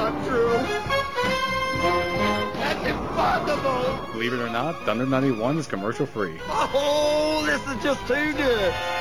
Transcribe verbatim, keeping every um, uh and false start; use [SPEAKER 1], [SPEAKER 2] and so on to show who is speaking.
[SPEAKER 1] not true. That's impossible.
[SPEAKER 2] Believe it or not, Thunder ninety-one is commercial free.
[SPEAKER 1] Oh, this is just too good.